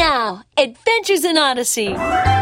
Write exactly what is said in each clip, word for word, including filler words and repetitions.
now, Adventures in Odyssey.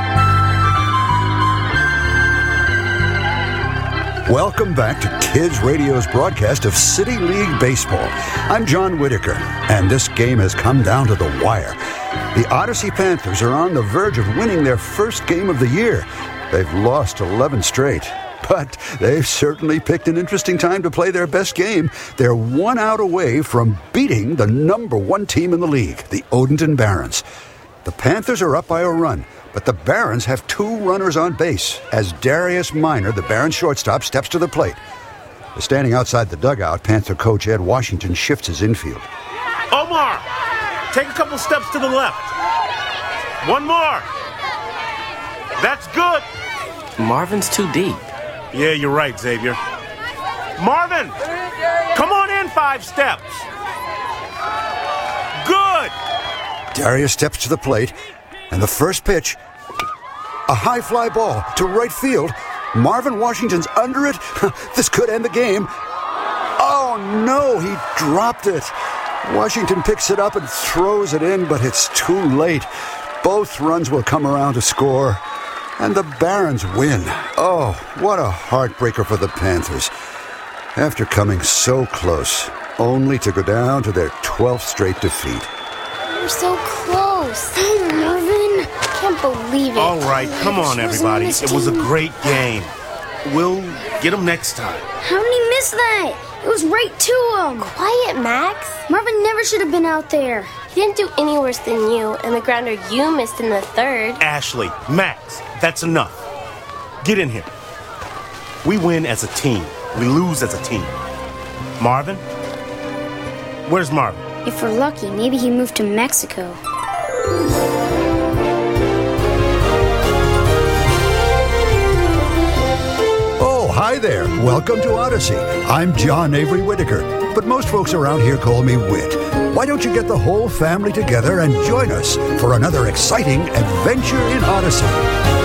Welcome back to Kids Radio's broadcast of City League Baseball. I'm John Whitaker, and this game has come down to the wire. The Odyssey Panthers are on the verge of winning their first game of the year. They've lost eleven straight, but they've certainly picked an interesting time to play their best game. They're one out away from beating the number one team in the league, the Odenton Barons. The Panthers are up by a run, but the Barons have two runners on base as Darius Minor, the Barons shortstop, steps to the plate. Standing outside the dugout, Panther coach Ed Washington shifts his infield. Omar, take a couple steps to the left. One more. That's good. Marvin's too deep. Yeah, you're right, Xavier. Marvin, come on in five steps. Good. Darius steps to the plate, and the first pitch, a high fly ball to right field. Marvin Washington's under it. This could end the game. Oh, no, he dropped it. Washington picks it up and throws it in, but it's too late. Both runs will come around to score, and the Barons win. Oh, what a heartbreaker for the Panthers. After coming so close, only to go down to their twelfth straight defeat. We're so close. Oh, Marvin. Can't believe it. All right, come on, everybody. It was a great game. We'll get them next time. How did he miss that? It was right to him. Quiet, Max. Marvin never should have been out there. He didn't do any worse than you, and the grounder you missed in the third. Ashley, Max, that's enough. Get in here. We win as a team. We lose as a team. Marvin? Where's Marvin? If we're lucky, maybe he moved to Mexico. Oh, hi there. Welcome to Odyssey. I'm John Avery Whitaker, but most folks around here call me Whit. Why don't you get the whole family together and join us for another exciting adventure in Odyssey?